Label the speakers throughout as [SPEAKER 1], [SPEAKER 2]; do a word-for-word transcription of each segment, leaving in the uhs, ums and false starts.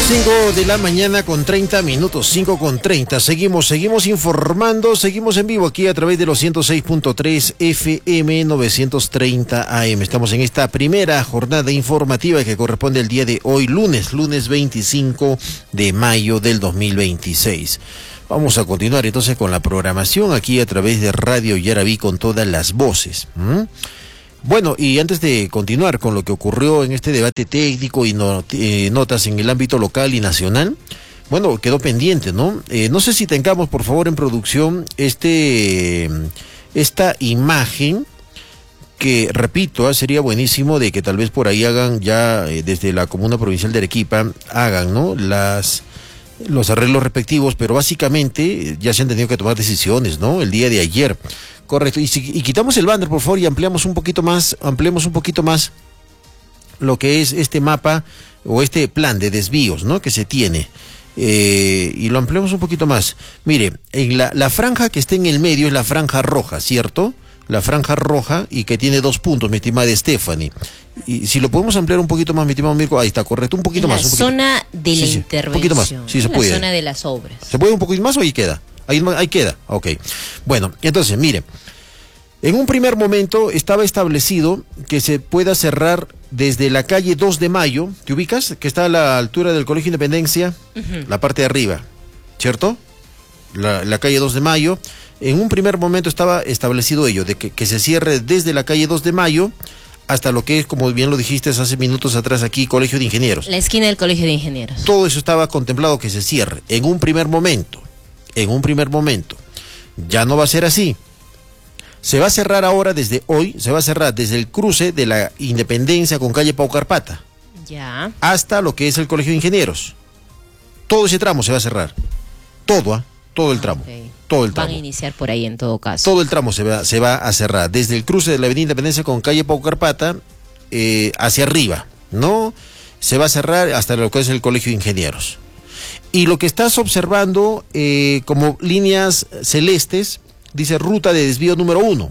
[SPEAKER 1] cinco de la mañana con treinta minutos, cinco con treinta. Seguimos, seguimos informando, seguimos en vivo aquí a través de los ciento seis punto tres F M novecientos treinta A M. Estamos en esta primera jornada informativa que corresponde al día de hoy, lunes, lunes veinticinco de mayo del dos mil veintiséis. Vamos a continuar entonces con la programación aquí a través de Radio Yarabí con todas las voces. ¿Mm? Bueno, y antes de continuar con lo que ocurrió en este debate técnico y not, eh, notas en el ámbito local y nacional, bueno, quedó pendiente, ¿no? Eh, no sé si tengamos, por favor, en producción este esta imagen que, repito, ¿eh? sería buenísimo de que tal vez por ahí hagan ya, eh, desde la Comuna Provincial de Arequipa, hagan, ¿no?, las... los arreglos respectivos, pero básicamente ya se han tenido que tomar decisiones, ¿no? El día de ayer. Correcto. Y, si, y quitamos el banner, por favor, y ampliamos un poquito más, ampliemos un poquito más lo que es este mapa o este plan de desvíos, ¿no?, que se tiene. Eh, y lo ampliamos un poquito más. Mire, en la, la franja que está en el medio es la franja roja, ¿cierto? La franja roja y que tiene dos puntos, mi estimada Stephanie. Y si lo podemos ampliar un poquito más, mi estimado Mirko, ahí está, correcto, un poquito
[SPEAKER 2] la
[SPEAKER 1] más. La
[SPEAKER 2] zona de
[SPEAKER 1] sí,
[SPEAKER 2] la
[SPEAKER 1] sí,
[SPEAKER 2] intervención.
[SPEAKER 1] Un poquito más, sí se puede.
[SPEAKER 2] La zona de las obras.
[SPEAKER 1] ¿Se puede un poquito más o ahí queda? Ahí, ahí queda, ok. Bueno, entonces, mire, en un primer momento estaba establecido que se pueda cerrar desde la calle dos de mayo, ¿te ubicas? Que está a la altura del Colegio Independencia, uh-huh. la parte de arriba, ¿cierto? La, la calle dos de mayo. En un primer momento estaba establecido ello, de que, que se cierre desde la calle dos de mayo hasta lo que es, como bien lo dijiste hace minutos atrás aquí, Colegio de Ingenieros.
[SPEAKER 2] La esquina del Colegio de Ingenieros.
[SPEAKER 1] Todo eso estaba contemplado que se cierre en un primer momento, en un primer momento. Ya no va a ser así. Se va a cerrar ahora desde hoy, se va a cerrar desde el cruce de la Independencia con calle Paucarpata.
[SPEAKER 2] Ya.
[SPEAKER 1] Hasta lo que es el Colegio de Ingenieros. Todo ese tramo se va a cerrar. Todo, ¿ah? ¿eh? Todo el tramo. Okay. Todo el tramo.
[SPEAKER 2] Van a iniciar por ahí en todo caso.
[SPEAKER 1] Todo el tramo se va, se va a cerrar. Desde el cruce de la Avenida Independencia con calle Paucarpata eh, hacia arriba, ¿no? Se va a cerrar hasta lo que es el Colegio de Ingenieros. Y lo que estás observando eh, como líneas celestes, dice ruta de desvío número uno.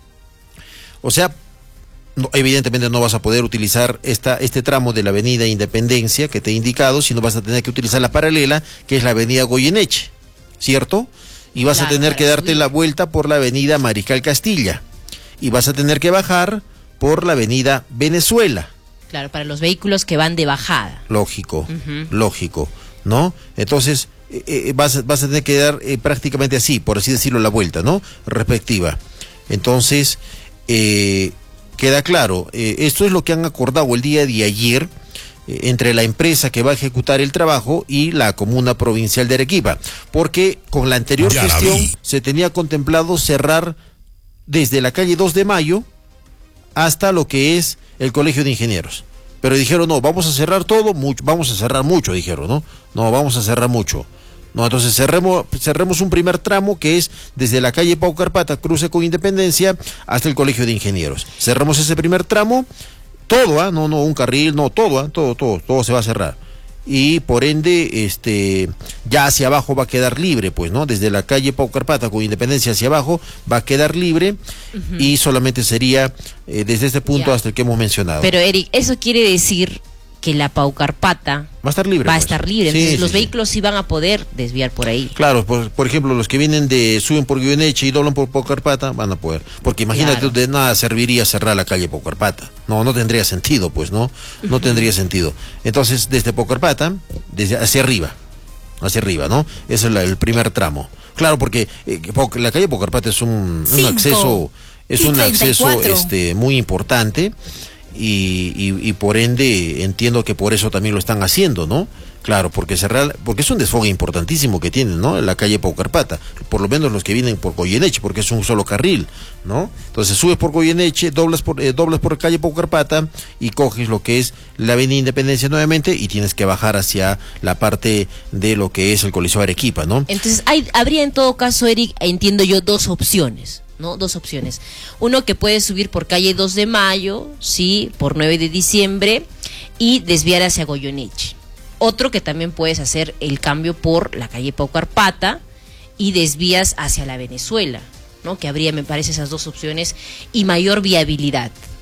[SPEAKER 1] O sea, no, evidentemente no vas a poder utilizar esta, este tramo de la Avenida Independencia que te he indicado, sino vas a tener que utilizar la paralela, que es la Avenida Goyeneche, ¿cierto? Y vas claro, a tener que darte subir. la vuelta por la Avenida Mariscal Castilla. Y vas a tener que bajar por la Avenida Venezuela.
[SPEAKER 2] Claro, para los vehículos que van de bajada.
[SPEAKER 1] Lógico, uh-huh. lógico, ¿no? Entonces, eh, vas, vas a tener que dar eh, prácticamente así, por así decirlo, la vuelta, ¿no?, respectiva. Entonces, eh, queda claro, eh, esto es lo que han acordado el día de ayer eh, entre la empresa que va a ejecutar el trabajo y la Comuna Provincial de Arequipa, porque con la anterior ya gestión la se tenía contemplado cerrar desde la calle dos de mayo hasta lo que es el Colegio de Ingenieros. Pero dijeron, no, vamos a cerrar todo, mucho, vamos a cerrar mucho, dijeron, ¿no? No, vamos a cerrar mucho. No, entonces cerremos, cerremos un primer tramo que es desde la calle Paucarpata, cruce con Independencia, hasta el Colegio de Ingenieros. Cerramos ese primer tramo, todo, ¿ah? ¿eh? No, no, un carril, no, todo, ¿eh? todo, todo, todo se va a cerrar. Y por ende, este, ya hacia abajo va a quedar libre, pues, ¿no? Desde la calle Paucarpata con Independencia hacia abajo va a quedar libre uh-huh. y solamente sería eh, desde este punto ya. hasta el que hemos mencionado.
[SPEAKER 2] Pero Eric, eso quiere decir que la Paucarpata
[SPEAKER 1] va a estar libre.
[SPEAKER 2] Va
[SPEAKER 1] pues.
[SPEAKER 2] a estar libre, entonces
[SPEAKER 1] sí,
[SPEAKER 2] los
[SPEAKER 1] sí,
[SPEAKER 2] vehículos sí. sí van a poder desviar por ahí.
[SPEAKER 1] Claro, por, por ejemplo, los que vienen de, suben por Goyeneche y doblan por Paucarpata, van a poder. Porque imagínate, claro. de nada serviría cerrar la calle Paucarpata. No, no tendría sentido, pues, ¿no? No uh-huh. tendría sentido. Entonces, desde Paucarpata, desde hacia arriba, hacia arriba, ¿no? Ese es la, el primer tramo. Claro, porque eh, la calle Paucarpata es un, un acceso, es un acceso este, muy importante. Y, y, y por ende entiendo que por eso también lo están haciendo, ¿no? Claro, porque cerrar, porque es un desfogue importantísimo que tienen, ¿no? En la calle Paucarpata, por lo menos los que vienen por Goyeneche, porque es un solo carril, ¿no? Entonces subes por Goyeneche, doblas por, eh, doblas por calle Paucarpata y coges lo que es la Avenida Independencia nuevamente y tienes que bajar hacia la parte de lo que es el Coliseo Arequipa, ¿no?
[SPEAKER 2] Entonces hay, habría en todo caso, Eric, entiendo yo, dos opciones. ¿No? Dos opciones. Uno que puede subir por calle dos de mayo, sí, por nueve de diciembre y desviar hacia Goyeneche. Otro que también puedes hacer el cambio por la calle Paucarpata y desvías hacia la Venezuela, ¿no? Que habría, me parece, esas dos opciones y mayor viabilidad.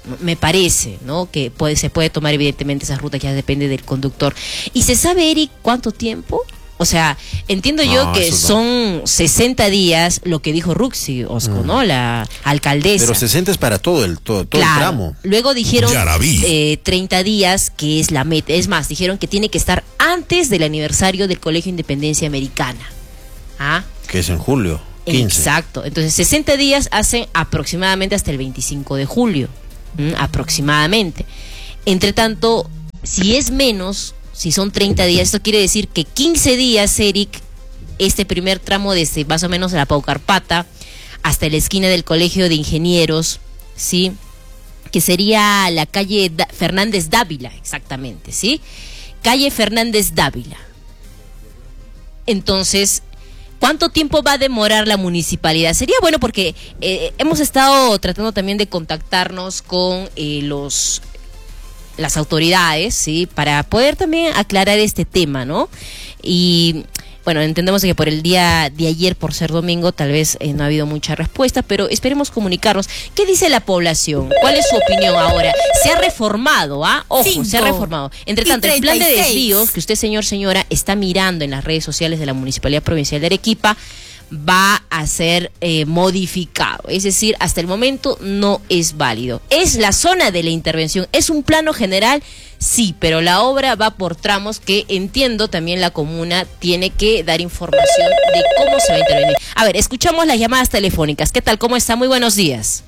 [SPEAKER 2] ¿no? Me parece, ¿no? Que puede, se puede tomar evidentemente esas rutas, ya depende del conductor. ¿Y se sabe, Eric, cuánto tiempo? O sea, entiendo no, yo que son no. sesenta días, lo que dijo Ruxy Osco, mm. ¿no? La alcaldesa.
[SPEAKER 1] Pero sesenta es para todo el, todo, todo
[SPEAKER 2] claro.
[SPEAKER 1] el tramo.
[SPEAKER 2] Luego dijeron eh, treinta días, que es la meta. Es más, dijeron que tiene que estar antes del aniversario del Colegio Independencia Americana. ¿Ah?
[SPEAKER 1] Que es en julio. quince.
[SPEAKER 2] Exacto. Entonces, sesenta días hacen aproximadamente hasta el veinticinco de julio. ¿Mm? Aproximadamente. Entre tanto, si es menos... Si son treinta días, esto quiere decir que quince días, Eric, este primer tramo desde más o menos la Paucarpata hasta la esquina del Colegio de Ingenieros, ¿sí? Que sería la calle da- Fernández Dávila, exactamente, ¿sí? Calle Fernández Dávila. Entonces, ¿cuánto tiempo va a demorar la municipalidad? Sería bueno porque eh, hemos estado tratando también de contactarnos con eh, los... las autoridades, sí, para poder también aclarar este tema, ¿no? Y bueno, entendemos que por el día de ayer, por ser domingo, tal vez eh, no ha habido mucha respuesta, pero esperemos comunicarnos. ¿Qué dice la población? ¿Cuál es su opinión ahora? Se ha reformado, ¿ah? Ojo, Cinco se ha reformado. Entre tanto, el plan de desvíos que usted, señor, señora, está mirando en las redes sociales de la Municipalidad Provincial de Arequipa, va a ser eh, modificado, es decir, hasta el momento no es válido. Es la zona de la intervención, es un plano general, sí, pero la obra va por tramos que entiendo también la comuna tiene que dar información de cómo se va a intervenir. A ver, escuchamos las llamadas telefónicas. ¿Qué tal? ¿Cómo está? Muy buenos días.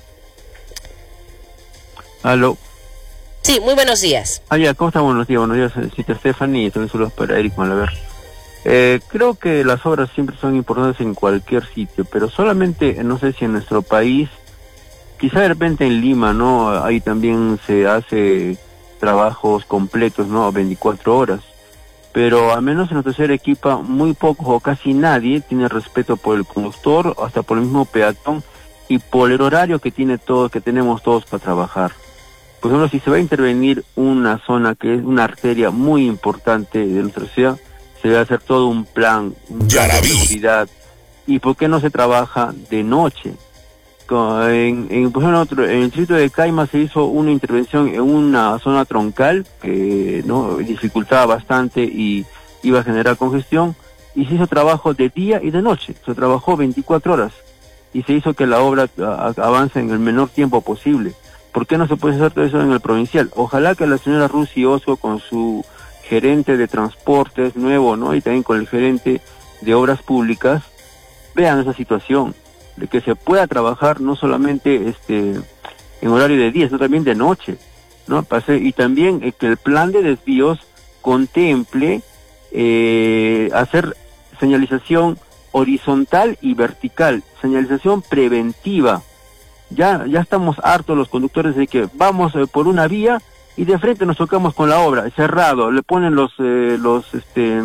[SPEAKER 3] Aló.
[SPEAKER 2] Sí, muy buenos días.
[SPEAKER 3] Ah, ya, ¿cómo está? Buenos días, buenos días, señorita Stephanie, y también saludos para Eric Malaver. Eh, creo que las obras siempre son importantes en cualquier sitio, pero solamente, no sé si en nuestro país, quizá de repente en Lima, ¿no? Ahí también se hace trabajos completos, ¿no? veinticuatro horas. Pero al menos en nuestra ciudad de Arequipa, muy pocos o casi nadie tiene respeto por el conductor, hasta por el mismo peatón, y por el horario que tiene todo, que tenemos todos para trabajar. Por ejemplo, si se va a intervenir una zona que es una arteria muy importante de nuestra ciudad, se debe hacer todo un plan, un plan de seguridad. ¿Y por qué no se trabaja de noche? En, en, por ejemplo, otro, en el distrito de Caima se hizo una intervención en una zona troncal que no dificultaba bastante y iba a generar congestión, y se hizo trabajo de día y de noche, se trabajó veinticuatro horas y se hizo que la obra a, avance en el menor tiempo posible. ¿Por qué no se puede hacer todo eso en el provincial? Ojalá que la señora Ruxy Osco, con su gerente de transportes nuevo, ¿no? Y también con el gerente de obras públicas, vean esa situación, de que se pueda trabajar no solamente este en horario de día, sino también de noche, ¿no? Y también eh, que el plan de desvíos contemple eh, hacer señalización horizontal y vertical, señalización preventiva. Ya, ya estamos hartos los conductores de que vamos eh, por una vía y de frente nos tocamos con la obra, cerrado, le ponen los, eh, los, este,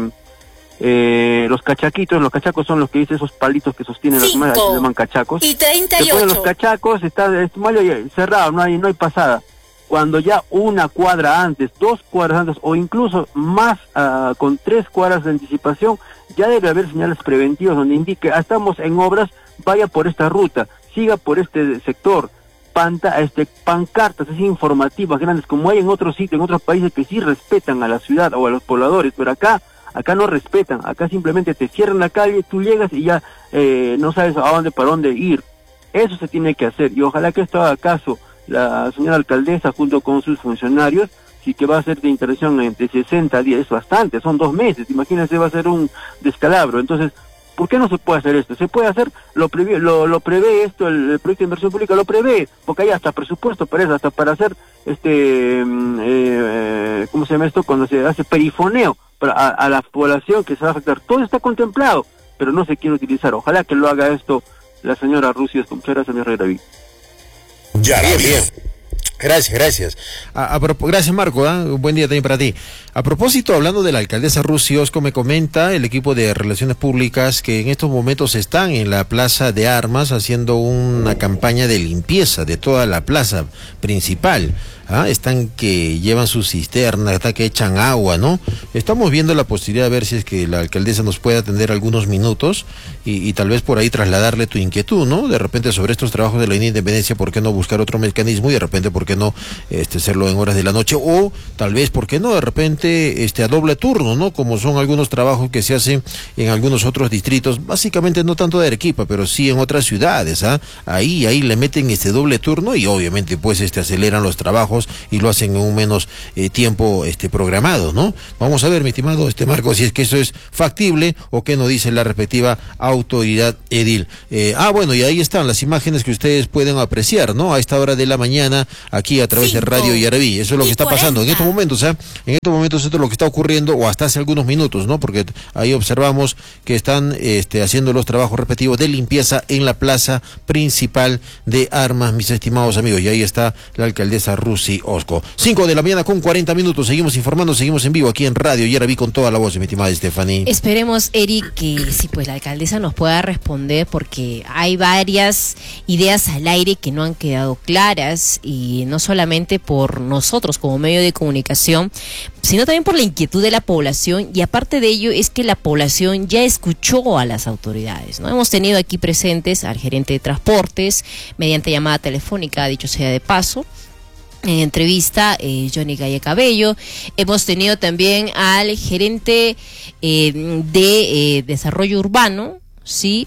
[SPEAKER 3] eh, los cachaquitos, los cachacos son los que dicen esos palitos que sostienen las manos, se llaman cachacos.
[SPEAKER 2] Y treinta y ocho.
[SPEAKER 3] Le ponen los cachacos, está, está cerrado, no hay, no hay pasada. Cuando ya una cuadra antes, dos cuadras antes, o incluso más, uh, con tres cuadras de anticipación, ya debe haber señales preventivas donde indique, ah, estamos en obras, vaya por esta ruta, siga por este sector. Panta, este, pancartas así informativas grandes, como hay en otros sitios, en otros países que sí respetan a la ciudad o a los pobladores, pero acá, acá no respetan, acá simplemente te cierran la calle, tú llegas y ya eh, no sabes a dónde, para dónde ir. Eso se tiene que hacer, y ojalá que esto haga caso la señora alcaldesa junto con sus funcionarios, sí que va a ser de intervención entre sesenta días, es bastante, son dos meses, imagínense, va a ser un descalabro. Entonces, ¿por qué no se puede hacer esto? Se puede hacer, lo prevé, lo, lo prevé esto, el, el proyecto de inversión pública lo prevé, porque hay hasta presupuesto para eso, hasta para hacer, este, eh, eh, ¿cómo se llama esto? Cuando se hace perifoneo para, a, a la población que se va a afectar. Todo está contemplado, pero no se quiere utilizar. Ojalá que lo haga esto la señora Ruxy Osco. Muchas gracias, señor David.
[SPEAKER 1] Ya, bien, bien. Gracias, gracias. A, a, gracias, Marco. ¿eh? Un buen día también para ti. A propósito, hablando de la alcaldesa Ruxy Osco, me comenta el equipo de Relaciones Públicas que en estos momentos están en la Plaza de Armas haciendo una campaña de limpieza de toda la plaza principal. ¿ah? Están que llevan su cisterna, están que echan agua, ¿no? Estamos viendo la posibilidad de ver si es que la alcaldesa nos puede atender algunos minutos y, y tal vez por ahí trasladarle tu inquietud, ¿no? De repente sobre estos trabajos de la línea de Independencia, ¿por qué no buscar otro mecanismo y de repente, ¿por qué no este, hacerlo en horas de la noche? O tal vez, ¿por qué no? De repente este, a doble turno, ¿no? Como son algunos trabajos que se hacen en algunos otros distritos, básicamente no tanto de Arequipa, pero sí en otras ciudades, ¿ah? Ahí, ahí le meten este doble turno y obviamente pues este aceleran los trabajos y lo hacen en un menos eh, tiempo este programado, ¿no? Vamos a ver, mi estimado este Marco, si es que eso es factible o qué nos dice la respectiva autoridad edil. Eh, ah, bueno, y ahí están las imágenes que ustedes pueden apreciar, ¿no? A esta hora de la mañana, aquí a través Cinco. de Radio Yaraví. Eso es lo que está pasando en estos momentos, ¿eh? En estos momentos esto es lo que está ocurriendo, o hasta hace algunos minutos, ¿no? Porque ahí observamos que están este, haciendo los trabajos respectivos de limpieza en la plaza principal de Armas, mis estimados amigos. Y ahí está la alcaldesa Rusi Osco. Cinco de la mañana con cuarenta minutos. Seguimos informando, seguimos en vivo aquí en Radio Yaraví con toda la voz, mi estimada Stephanie.
[SPEAKER 2] Esperemos, Eric, que sí, pues la alcaldesa nos pueda responder, porque hay varias ideas al aire que no han quedado claras, y no solamente por nosotros como medio de comunicación, sino también por la inquietud de la población, y aparte de ello es que la población ya escuchó a las autoridades, ¿no? Hemos tenido aquí presentes al gerente de transportes mediante llamada telefónica, dicho sea de paso. En entrevista, eh, Johnny Galle Cabello. Hemos tenido también al gerente eh, de eh, desarrollo urbano, ¿sí?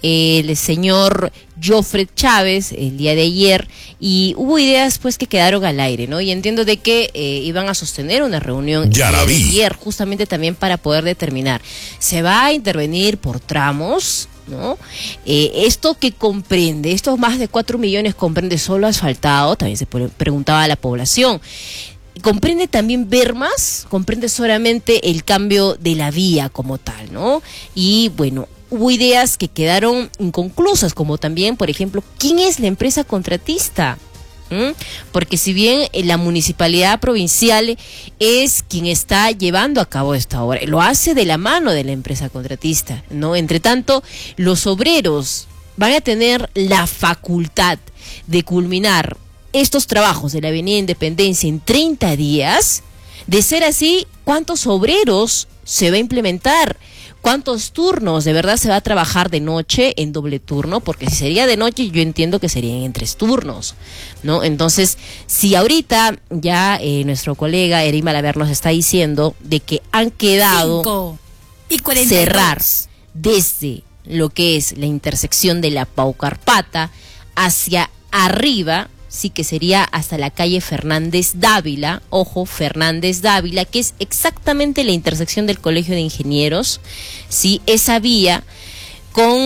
[SPEAKER 2] El señor Jofred Chávez el día de ayer, y hubo ideas pues que quedaron al aire, ¿no? Y entiendo de que eh, iban a sostener una reunión
[SPEAKER 4] ya la vi.
[SPEAKER 2] ayer justamente también para poder determinar, ¿se va a intervenir por tramos? ¿No? Eh, esto que comprende, estos más de cuatro millones comprende solo asfaltado, también se preguntaba a la población. ¿Comprende también ver más? ¿Comprende solamente el cambio de la vía como tal, ¿no? Y bueno, hubo ideas que quedaron inconclusas, como también, por ejemplo, ¿quién es la empresa contratista? ¿Mm? Porque si bien la municipalidad provincial es quien está llevando a cabo esta obra, lo hace de la mano de la empresa contratista, ¿no? Entre tanto, los obreros van a tener la facultad de culminar estos trabajos de la Avenida Independencia en treinta días. De ser así, ¿cuántos obreros se va a implementar? ¿Cuántos turnos de verdad se va a trabajar de noche en doble turno? Porque si sería de noche, yo entiendo que serían en tres turnos, ¿no? Entonces, si ahorita ya eh, nuestro colega Eri Malaver nos está diciendo de que han quedado y cerrar desde lo que es la intersección de la Paucarpata hacia arriba, sí, que sería hasta la calle Fernández Dávila, ojo, Fernández Dávila, que es exactamente la intersección del Colegio de Ingenieros, sí, esa vía con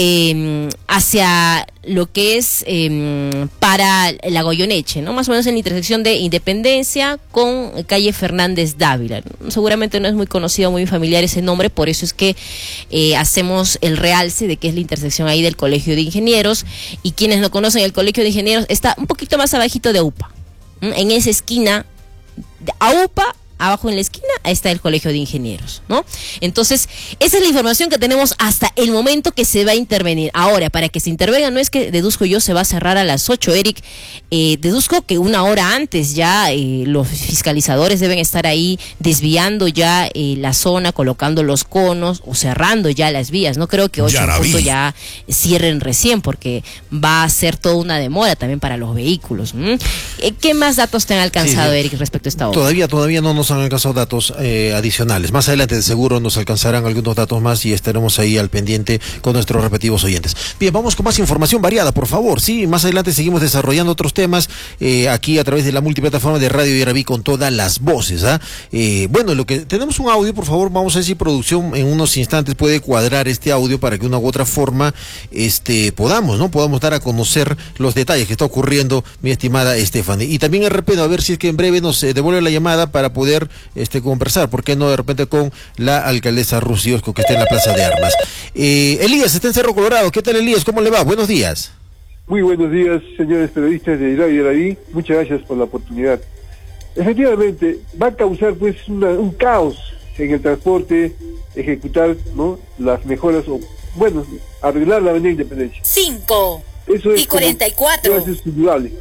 [SPEAKER 2] eh, hacia lo que es eh, para la Goyoneche, ¿no? Más o menos en la intersección de Independencia con calle Fernández Dávila. Seguramente no es muy conocido, muy familiar ese nombre, por eso es que eh, hacemos el realce de que es la intersección ahí del Colegio de Ingenieros, y quienes no conocen el Colegio de Ingenieros está un poquito más abajito de U P A, ¿m? En esa esquina de a U P A, abajo en la esquina, ahí está el Colegio de Ingenieros, ¿no? Entonces, esa es la información que tenemos hasta el momento que se va a intervenir. Ahora, para que se intervenga, no es que, deduzco yo, se va a cerrar a las ocho, Eric, eh, deduzco que una hora antes ya eh, los fiscalizadores deben estar ahí desviando ya eh, la zona, colocando los conos o cerrando ya las vías. No creo que ocho en punto ya cierren recién, porque va a ser toda una demora también para los vehículos. ¿Mm? Eh, ¿Qué más datos te han alcanzado, sí, sí. Eric, respecto a esta obra?
[SPEAKER 1] Todavía, todavía no nos han alcanzado datos eh, adicionales. Más adelante de seguro nos alcanzarán algunos datos más y estaremos ahí al pendiente con nuestros respectivos oyentes. Bien, vamos con más información variada, por favor. Sí, más adelante seguimos desarrollando otros temas eh, aquí a través de la multiplataforma de Radio Yaraví con todas las voces. ¿ah? Eh, bueno, lo que tenemos un audio, por favor, vamos a ver si producción en unos instantes puede cuadrar este audio para que de una u otra forma este, podamos, ¿no? Podamos dar a conocer los detalles que está ocurriendo, mi estimada Stephanie. Y también R P, a ver si es que en breve nos eh, devuelve la llamada para poder este conversar, ¿por qué no de repente con la alcaldesa Rusi Osco, que está en la Plaza de Armas? Eh, Elías está en Cerro Colorado. ¿Qué tal, Elías? ¿Cómo le va? Buenos días.
[SPEAKER 5] Muy buenos días, señores periodistas de Radio Yaraví. Muchas gracias por la oportunidad. Efectivamente, va a causar pues una, un caos en el transporte, ejecutar, ¿no?, las mejoras, o bueno, arreglar la Avenida Independencia.
[SPEAKER 6] Cinco
[SPEAKER 5] Eso es
[SPEAKER 6] y cuarenta y cuatro.
[SPEAKER 5] Eso es indudable.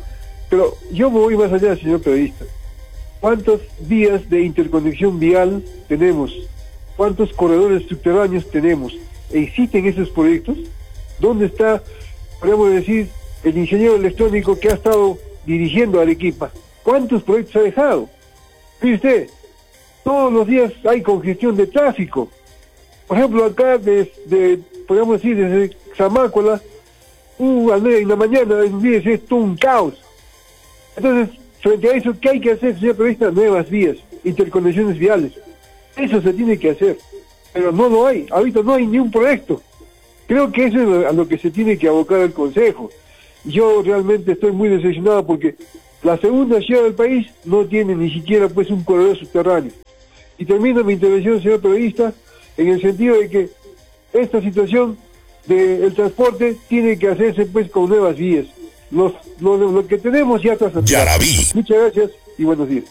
[SPEAKER 5] Pero yo me voy más allá, señor periodista. ¿Cuántos días de interconexión vial tenemos? ¿Cuántos corredores subterráneos tenemos? ¿Existen esos proyectos? ¿Dónde está, podemos decir, el ingeniero electrónico que ha estado dirigiendo a Arequipa? ¿Cuántos proyectos ha dejado? Fíjese usted, todos los días hay congestión de tráfico. Por ejemplo, acá, desde, podemos decir, desde Zamácola, uh, en la mañana, es todo un caos. Entonces, frente a eso, ¿qué hay que hacer, señor periodista? Nuevas vías, interconexiones viales. Eso se tiene que hacer, pero no lo hay. Ahorita no hay ni un proyecto. Creo que eso es a lo que se tiene que abocar el Consejo. Yo realmente estoy muy decepcionado porque la segunda ciudad del país no tiene ni siquiera pues un corredor subterráneo. Y termino mi intervención, señor periodista, en el sentido de que esta situación del transporte tiene que hacerse pues con nuevas vías. Los, lo, lo que tenemos ya está saturado.
[SPEAKER 4] Yarabí.
[SPEAKER 5] Muchas gracias y buenos días.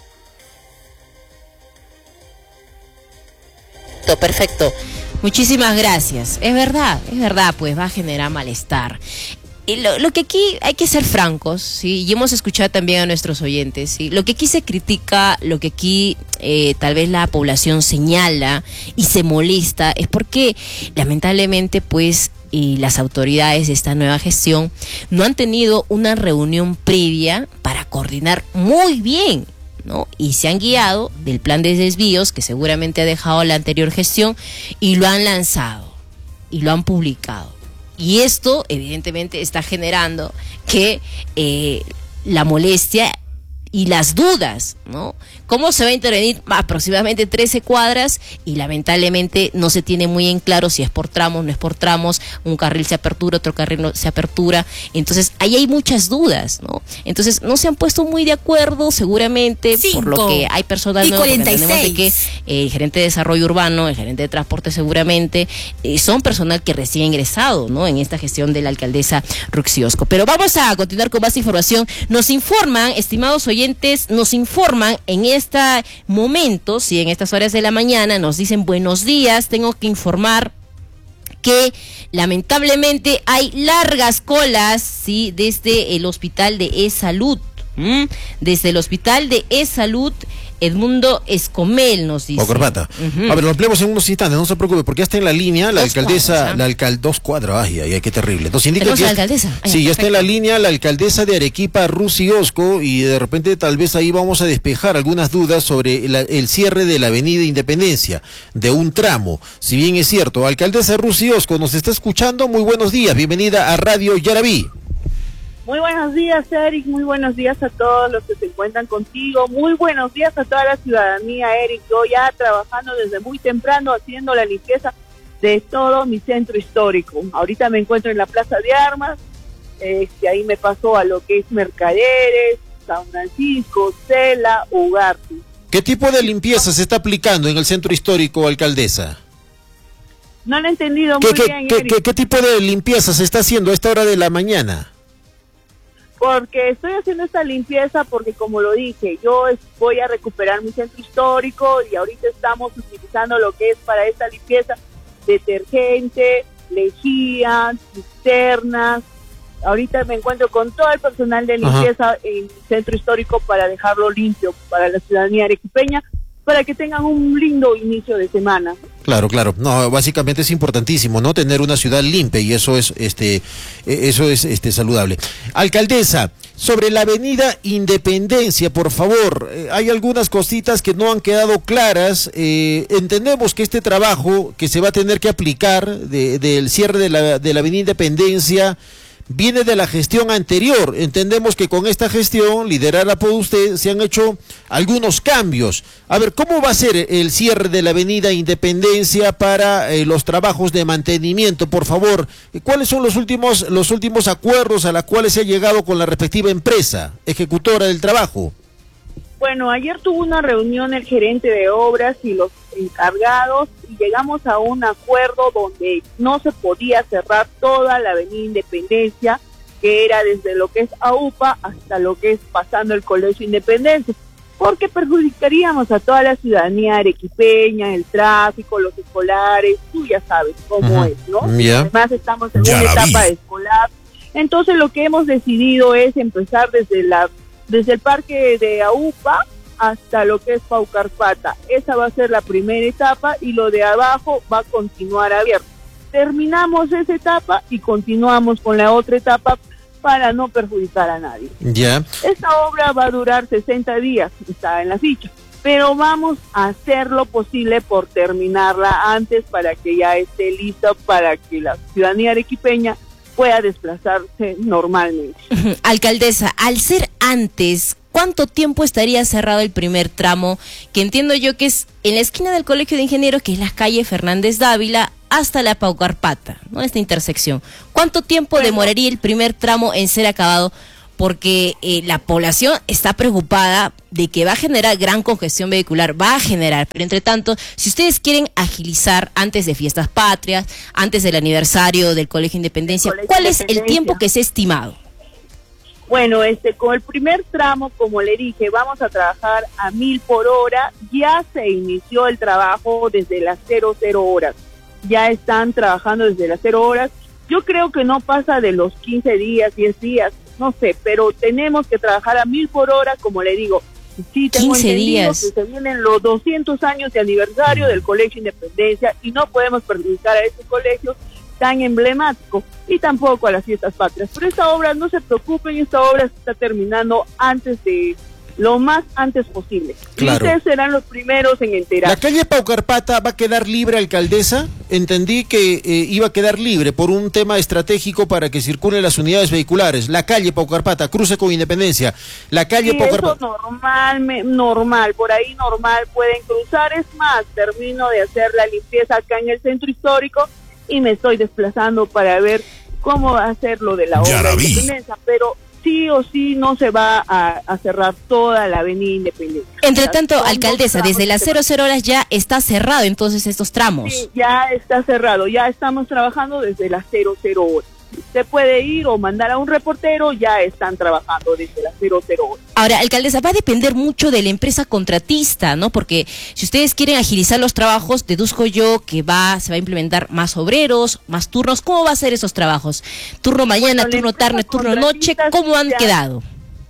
[SPEAKER 2] Perfecto. Muchísimas gracias. Es verdad, es verdad, pues va a generar malestar. Y lo, lo que aquí hay que ser francos, ¿sí? Y hemos escuchado también a nuestros oyentes, ¿sí? Lo que aquí se critica, lo que aquí eh, tal vez la población señala y se molesta, es porque lamentablemente pues y las autoridades de esta nueva gestión no han tenido una reunión previa para coordinar muy bien, ¿no? Y se han guiado del plan de desvíos que seguramente ha dejado la anterior gestión y lo han lanzado y lo han publicado. Y esto evidentemente está generando que eh, la molestia y las dudas, ¿no? ¿Cómo se va a intervenir aproximadamente trece cuadras? Y lamentablemente no se tiene muy en claro si es por tramos, no es por tramos, un carril se apertura, otro carril no se apertura. Entonces ahí hay muchas dudas, ¿no? Entonces no se han puesto muy de acuerdo seguramente,
[SPEAKER 6] Cinco
[SPEAKER 2] por lo que hay personal nuevo, porque entendemos de que eh, el gerente de desarrollo urbano, el gerente de transporte seguramente eh, son personal que recién ingresado, ¿no? En esta gestión de la alcaldesa Ruxiosco. Pero vamos a continuar con más información. Nos informan, estimados oyentes, nos informan en este momento, si en estas horas de la mañana nos dicen buenos días, tengo que informar que lamentablemente hay largas colas, sí, desde el hospital de E-Salud, ¿m? desde el hospital de E-Salud Edmundo Escomel nos dice.
[SPEAKER 1] O Corbata. Uh-huh. A ver, lo ampliamos en unos instantes, no se preocupe, porque ya está en la línea la
[SPEAKER 2] dos
[SPEAKER 1] alcaldesa,
[SPEAKER 2] cuadras, ¿eh?
[SPEAKER 1] la alcaldesa, dos cuadras, ay, ay, ay, qué terrible. Nos indica
[SPEAKER 2] ¿Tenemos
[SPEAKER 1] que
[SPEAKER 2] a la
[SPEAKER 1] ya,
[SPEAKER 2] alcaldesa? Ay,
[SPEAKER 1] sí, ya está en la
[SPEAKER 2] perfecto.
[SPEAKER 1] línea la alcaldesa de Arequipa, Ruxiosco, y de repente tal vez ahí vamos a despejar algunas dudas sobre la, el cierre de la avenida Independencia, de un tramo. Si bien es cierto, alcaldesa Ruxiosco, nos está escuchando, muy buenos días, bienvenida a Radio Yarabí.
[SPEAKER 7] Muy buenos días, Eric, muy buenos días a todos los que se encuentran contigo, muy buenos días a toda la ciudadanía, Eric. Yo ya trabajando desde muy temprano haciendo la limpieza de todo mi centro histórico. Ahorita me encuentro en la Plaza de Armas, este, ahí me paso a lo que es Mercaderes, San Francisco, Cela, Ugarte.
[SPEAKER 1] ¿Qué tipo de limpieza se está aplicando en el centro histórico, alcaldesa?
[SPEAKER 7] No lo he entendido
[SPEAKER 1] ¿Qué,
[SPEAKER 7] muy
[SPEAKER 1] qué,
[SPEAKER 7] bien,
[SPEAKER 1] qué,
[SPEAKER 7] Eric.
[SPEAKER 1] qué, qué tipo de limpieza se está haciendo a esta hora de la mañana?
[SPEAKER 7] Porque estoy haciendo esta limpieza porque, como lo dije, yo voy a recuperar mi centro histórico y ahorita estamos utilizando lo que es para esta limpieza detergente, lejía, cisternas. Ahorita me encuentro con todo el personal de limpieza Ajá. en el centro histórico para dejarlo limpio para la ciudadanía arequipeña, para que tengan un lindo inicio de semana.
[SPEAKER 1] Claro, claro. No, básicamente es importantísimo, ¿no? Tener una ciudad limpia y eso es, este, eso es, este, saludable. Alcaldesa, sobre la avenida Independencia, por favor, eh, hay algunas cositas que no han quedado claras. Eh, entendemos que este trabajo que se va a tener que aplicar de, del cierre de la, de la avenida Independencia viene de la gestión anterior. Entendemos que con esta gestión, liderada por usted, se han hecho algunos cambios. A ver, ¿cómo va a ser el cierre de la avenida Independencia para eh, los trabajos de mantenimiento? Por favor, ¿cuáles son los últimos, los últimos acuerdos a los cuales se ha llegado con la respectiva empresa ejecutora del trabajo?
[SPEAKER 7] Bueno, ayer tuvo una reunión el gerente de obras y los encargados y llegamos a un acuerdo donde no se podía cerrar toda la avenida Independencia, que era desde lo que es AUPA hasta lo que es pasando el Colegio Independencia, porque perjudicaríamos a toda la ciudadanía arequipeña, el tráfico, los escolares, tú ya sabes cómo uh-huh. es, ¿no?
[SPEAKER 1] Yeah.
[SPEAKER 7] Además estamos en
[SPEAKER 4] Ya
[SPEAKER 7] una etapa escolar, entonces lo que hemos decidido es empezar desde la desde el parque de Aupa hasta lo que es Paucarpata. Esa va a ser la primera etapa y lo de abajo va a continuar abierto. Terminamos esa etapa y continuamos con la otra etapa para no perjudicar a nadie.
[SPEAKER 1] Ya.
[SPEAKER 7] Esta obra va a durar sesenta días, está en la ficha, pero vamos a hacer lo posible por terminarla antes para que ya esté lista para que la ciudadanía arequipeña pueda desplazarse normalmente.
[SPEAKER 2] Alcaldesa, al ser antes, ¿cuánto tiempo estaría cerrado el primer tramo? Que entiendo yo que es en la esquina del Colegio de Ingenieros, que es la calle Fernández Dávila, hasta la Paucarpata, ¿no? Esta intersección. ¿Cuánto tiempo bueno, demoraría el primer tramo en ser acabado? Porque eh, la población está preocupada de que va a generar gran congestión vehicular, va a generar, pero entre tanto, si ustedes quieren agilizar antes de fiestas patrias, antes del aniversario del Colegio Independencia, Colegio ¿cuál es el tiempo que se ha estimado?
[SPEAKER 7] Bueno, este, con el primer tramo, como le dije, vamos a trabajar a mil por hora. Ya se inició el trabajo desde las cero cero horas. Ya están trabajando desde las cero horas. Yo creo que no pasa de los quince días, diez días, no sé, pero tenemos que trabajar a mil por hora, como le digo. Sí, tengo
[SPEAKER 2] quince días.
[SPEAKER 7] Que se vienen los doscientos años de aniversario del Colegio Independencia y no podemos perjudicar a este colegio tan emblemático y tampoco a las fiestas patrias. Pero esta obra, no se preocupen, esta obra se está terminando antes de lo más antes posible.
[SPEAKER 1] Claro.
[SPEAKER 7] Y ustedes serán los primeros en enterar.
[SPEAKER 1] ¿La calle Paucarpata va a quedar libre, alcaldesa? Entendí que eh, iba a quedar libre por un tema estratégico para que circulen las unidades vehiculares. La calle Paucarpata, cruce con Independencia. La calle
[SPEAKER 7] sí,
[SPEAKER 1] Paucarpata.
[SPEAKER 7] Eso normal, me, normal, por ahí normal pueden cruzar. Es más, termino de hacer la limpieza acá en el centro histórico y me estoy desplazando para ver cómo hacer lo de la obra de Independencia, pero sí o sí no se va a, a cerrar toda la avenida Independencia.
[SPEAKER 2] Entre tanto, alcaldesa, desde las cero cero horas ya está cerrado entonces estos tramos.
[SPEAKER 7] Sí, ya está cerrado, ya estamos trabajando desde las cero cero horas. Usted puede ir o mandar a un reportero, ya están trabajando desde las cero cero horas.
[SPEAKER 2] Ahora, alcaldesa, va a depender mucho de la empresa contratista, ¿no? Porque si ustedes quieren agilizar los trabajos, deduzco yo que va se va a implementar más obreros, más turnos. ¿Cómo va a ser esos trabajos? Turno mañana, bueno, turno tarde, turno noche, ¿cómo han ya, quedado?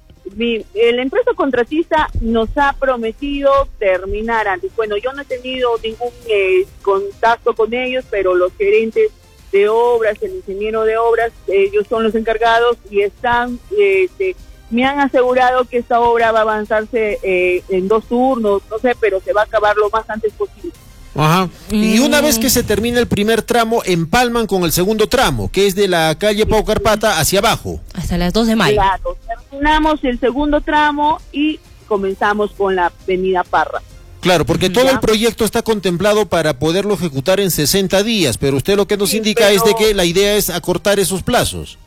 [SPEAKER 7] Mi, la empresa contratista nos ha prometido terminar antes. Bueno, yo no he tenido ningún eh, contacto con ellos, pero los gerentes de obras, el ingeniero de obras, ellos son los encargados y están, este, me han asegurado que esta obra va a avanzarse eh, en dos turnos, no sé, pero se va a acabar lo más antes posible.
[SPEAKER 1] Ajá. Y una vez que se termina el primer tramo, empalman con el segundo tramo, que es de la calle Paucarpata hacia abajo.
[SPEAKER 2] Hasta las dos de mayo.
[SPEAKER 7] Claro, terminamos el segundo tramo y comenzamos con la avenida Parra.
[SPEAKER 1] Claro, porque todo el proyecto está contemplado para poderlo ejecutar en sesenta días, pero usted lo que nos sí, indica pero... es de que la idea es acortar esos plazos.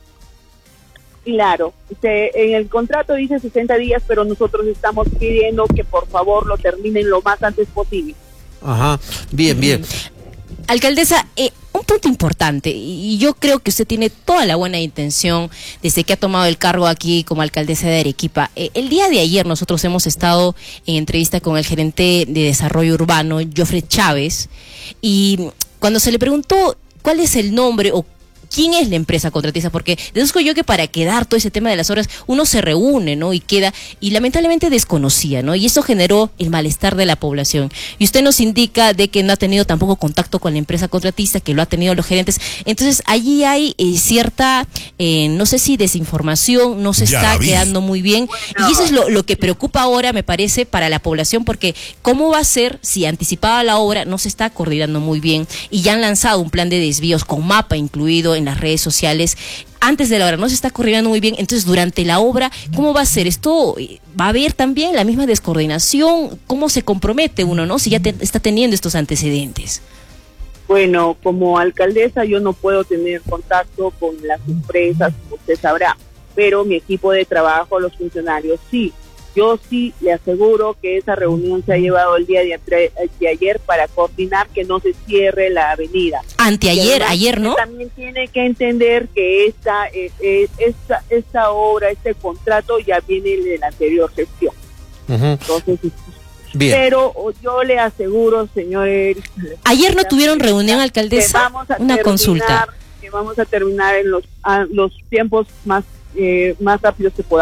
[SPEAKER 7] Claro, se, en el contrato dice sesenta días, pero nosotros estamos pidiendo que por favor lo terminen lo más antes posible.
[SPEAKER 1] Ajá, bien, bien.
[SPEAKER 2] Alcaldesa, eh, un punto importante, y yo creo que usted tiene toda la buena intención desde que ha tomado el cargo aquí como alcaldesa de Arequipa. Eh, el día de ayer nosotros hemos estado en entrevista con el gerente de desarrollo urbano, Jofre Chávez, y cuando se le preguntó cuál es el nombre o ¿quién es la empresa contratista? Porque deduzco yo que para quedar todo ese tema de las obras uno se reúne, ¿no? Y queda, y lamentablemente desconocía, ¿no? Y eso generó el malestar de la población. Y usted nos indica de que no ha tenido tampoco contacto con la empresa contratista, que lo ha tenido los gerentes. Entonces allí hay eh, cierta, eh, no sé si desinformación, no se ya está quedando muy bien. Bueno. Y eso es lo, lo que preocupa ahora, me parece, para la población, porque ¿cómo va a ser si anticipada la obra no se está coordinando muy bien? Y ya han lanzado un plan de desvíos con mapa incluido en las redes sociales, antes de la obra no se está coordinando muy bien, entonces durante la obra, ¿cómo va a ser? ¿Esto va a haber también la misma descoordinación? ¿Cómo se compromete uno, no? Si ya te, está teniendo estos antecedentes.
[SPEAKER 7] Bueno, como alcaldesa yo no puedo tener contacto con las empresas, usted sabrá, pero mi equipo de trabajo, los funcionarios sí. Yo sí le aseguro que esa reunión se ha llevado el día de, de ayer para coordinar que no se cierre la avenida.
[SPEAKER 2] Anteayer, ayer, ¿no?
[SPEAKER 7] También tiene que entender que esta, eh, eh, esta, esta obra, este contrato ya viene de la anterior gestión. Uh-huh. Entonces, bien. Pero yo le aseguro, señores...
[SPEAKER 2] Ayer no tuvieron reunión, alcaldesa,
[SPEAKER 7] vamos a
[SPEAKER 2] una
[SPEAKER 7] terminar,
[SPEAKER 2] consulta.
[SPEAKER 7] Que vamos a terminar en los, a, los tiempos más, eh, más rápidos que podamos.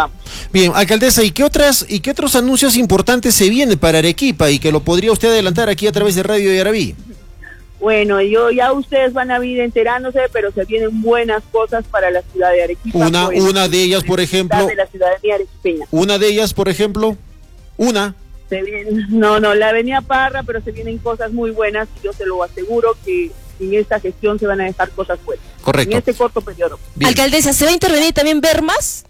[SPEAKER 1] Bien, alcaldesa, ¿y qué otras y qué otros anuncios importantes se vienen para Arequipa y que lo podría usted adelantar aquí a través de Radio Yaraví?
[SPEAKER 7] Bueno, yo ya ustedes van a ir enterándose, pero se vienen buenas cosas para la ciudad de Arequipa.
[SPEAKER 1] Una,
[SPEAKER 7] pues,
[SPEAKER 1] una de ellas, por ejemplo.
[SPEAKER 7] De la ciudadanía arequipeña.
[SPEAKER 1] Una de ellas, por ejemplo. Una.
[SPEAKER 7] Se viene, no, no, la avenida Parra, pero se vienen cosas muy buenas y yo se lo aseguro que en esta gestión se van a dejar cosas buenas.
[SPEAKER 1] Correcto.
[SPEAKER 7] En este corto periodo.
[SPEAKER 1] Bien.
[SPEAKER 2] Alcaldesa, ¿se va a intervenir también Bermas?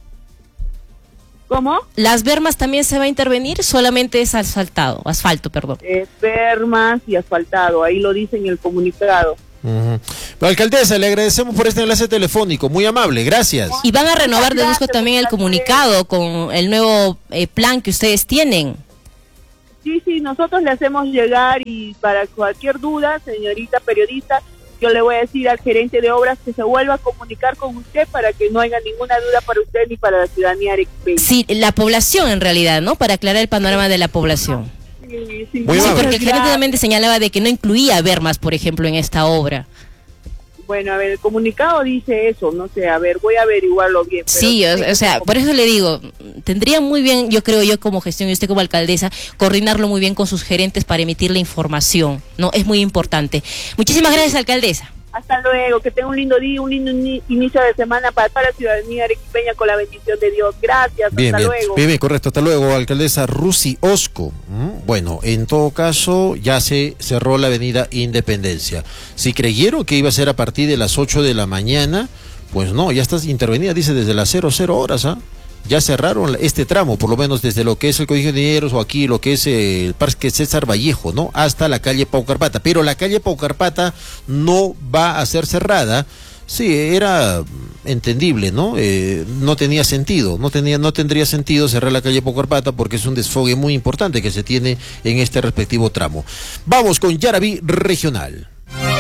[SPEAKER 7] ¿Cómo?
[SPEAKER 2] ¿Las Bermas también se va a intervenir? Solamente es asfaltado, asfalto, perdón.
[SPEAKER 7] Eh, Bermas y asfaltado, ahí lo dice en el comunicado.
[SPEAKER 1] Uh-huh. Alcaldesa, le agradecemos por este enlace telefónico, muy amable, gracias.
[SPEAKER 2] Y van a renovar,
[SPEAKER 7] Gracias,
[SPEAKER 2] deduzco, también el comunicado con el nuevo eh, plan que ustedes tienen.
[SPEAKER 7] Sí, sí, nosotros le hacemos llegar y para cualquier duda, señorita periodista, yo le voy a decir al gerente de obras que se vuelva a comunicar con usted para que no haya ninguna duda para usted ni para la ciudadanía arequipeña.
[SPEAKER 2] Sí, la población en realidad, ¿no? Para aclarar el panorama de la población.
[SPEAKER 7] Sí, sí,
[SPEAKER 1] Muy
[SPEAKER 2] Sí,
[SPEAKER 1] amable.
[SPEAKER 2] porque el gerente también señalaba de que no incluía Bermas, por ejemplo, en esta obra.
[SPEAKER 7] Bueno, a ver, el comunicado dice eso, no sé, a ver, voy a averiguarlo bien. Pero
[SPEAKER 2] Sí, o, o sea, por eso le digo, tendría muy bien, yo creo yo como gestión y usted como alcaldesa, coordinarlo muy bien con sus gerentes para emitir la información, ¿no? Es muy importante. Muchísimas gracias, alcaldesa.
[SPEAKER 7] Hasta luego, que tenga un lindo día, un lindo ni- inicio de semana para, para la ciudadanía arequipeña con la bendición de Dios. Gracias,
[SPEAKER 1] Bien,
[SPEAKER 7] hasta
[SPEAKER 1] bien.
[SPEAKER 7] luego.
[SPEAKER 1] Bien, bien, correcto, hasta luego, alcaldesa Rusi Osco. Mm, Bueno, en todo caso, ya se cerró la avenida Independencia. Si creyeron que iba a ser a partir de las ocho de la mañana, pues no, ya está intervenida, dice, desde las cero cero horas, ¿ah? Ya cerraron este tramo, por lo menos desde lo que es el Colegio de Ingenieros o aquí lo que es el Parque César Vallejo, ¿no? Hasta la calle Paucarpata. Pero la calle Paucarpata no va a ser cerrada. Sí, era entendible, ¿no? Eh, no tenía sentido, no tenía, no tendría sentido cerrar la calle Paucarpata porque es un desfogue muy importante que se tiene en este respectivo tramo. Vamos con Yaraví Regional.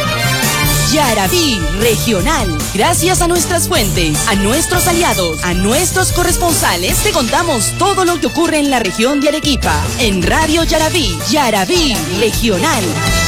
[SPEAKER 4] Yaraví Regional. Gracias a nuestras fuentes, a nuestros aliados, a nuestros corresponsales, te contamos todo lo que ocurre en la región de Arequipa. En Radio Yaraví, Yaraví Regional.